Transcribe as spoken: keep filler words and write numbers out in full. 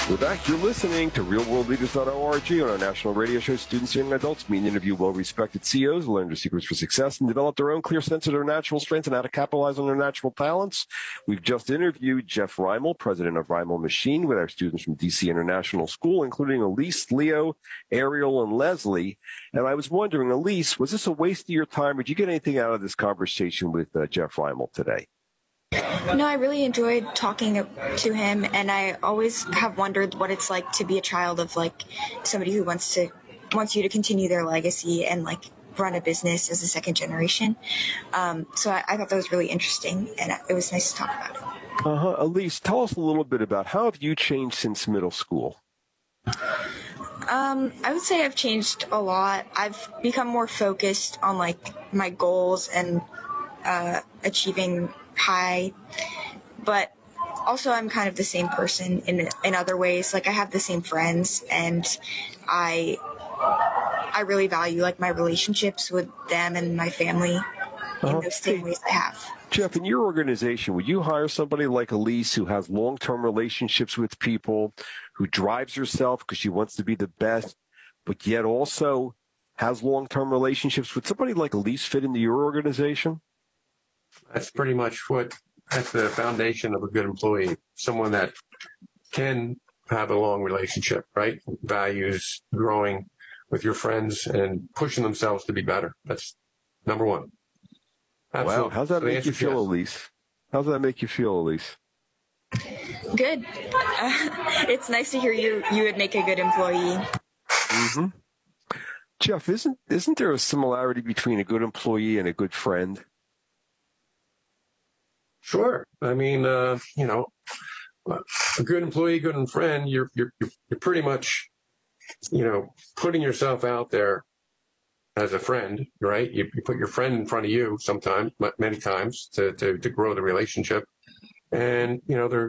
We're back. You're listening to real world leaders dot org on our national radio show. Students, young adults meet and interview well-respected C E Os, learn their secrets for success, and develop their own clear sense of their natural strengths and how to capitalize on their natural talents. We've just interviewed Jeff Reimel, president of Reimel Machine, with our students from D C International School, including Elise, Leo, Ariel, and Leslie. And I was wondering, Elise, was this a waste of your time, or did you get anything out of this conversation with uh, Jeff Reimel today? No, I really enjoyed talking to him, and I always have wondered what it's like to be a child of like somebody who wants to wants you to continue their legacy and like run a business as a second generation. Um, so I, I thought that was really interesting, and it was nice to talk about it. Uh-huh. Elise, tell us a little bit about how have you changed since middle school? Um, I would say I've changed a lot. I've become more focused on like my goals and uh, achieving high, but also I'm kind of the same person in in other ways. Like I have the same friends, and I I really value like my relationships with them and my family in Uh-huh. those same Hey, ways I have. Jeff, in your organization, would you hire somebody like Elise who has long-term relationships with people, who drives herself because she wants to be the best, but yet also has long-term relationships? Would somebody like Elise fit into your organization? That's pretty much what, that's the foundation of a good employee. Someone that can have a long relationship, right? Values growing with your friends and pushing themselves to be better. That's number one. Absolutely. Wow. How's that So the make answer you is feel, yes. Elise? How's that make you feel, Elise? Good. Uh, it's nice to hear you you would make a good employee. Mm-hmm. Jeff, isn't isn't there a similarity between a good employee and a good friend? Sure. I mean, uh, you know, a good employee, good friend, you're, you're, you're pretty much, you know, putting yourself out there as a friend, right? You, you put your friend in front of you sometimes, many times to, to, to grow the relationship. And, you know, they're,